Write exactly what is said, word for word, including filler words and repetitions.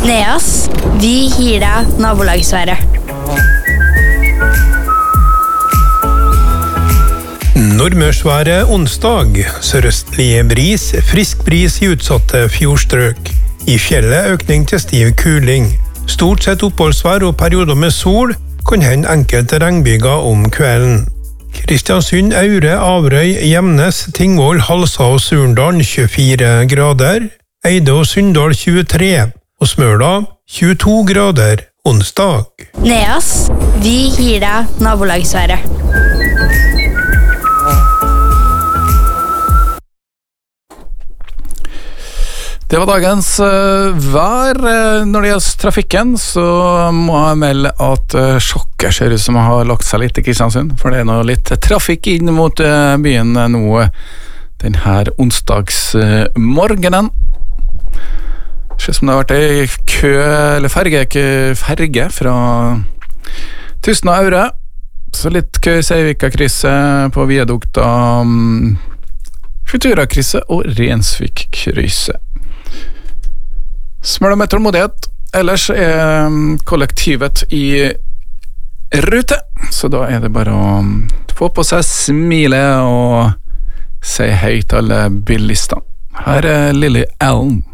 Neas, vi gir deg nabolagsværet. Nordmørsværet onsdag. Sørøstlige bris, frisk bris i utsatte fjordstrøk. I fjellet økning til stiv kuling. Stort sett oppholdsvær og perioder med sol, kan hende enkelte regnbyger om kvelden. Kristiansund, Aure, Averøy, Gjemnes, Tingvoll, Halsa og Surndal tjuefire grader. Eide og Sunndal tjuetre. Og Smøla tjueto grader onsdag. Neas, vi gir deg nabolagsværet. Det var dagens uh, vær. Når det gjelder trafikken, så må jeg melde at uh, sjokket ser ut som har lagt seg litt i Kristiansund, for det er noe litt trafikk inn mot uh, byen uh, nå denne onsdagsmorgenen. Uh, det ser ut som det har vært ei kø, eller ferge, ikke ferge, fra Tusen og Aure. Så litt kø i Seivika-krysset på Viadukta, um, Futura-krysset og Rensvik-krysset. Smør med tålmodighet. Ellers er kollektivet i rute, så da er det bare å få på seg smilet og si hei til alle bilistene. Her er Lily Allen.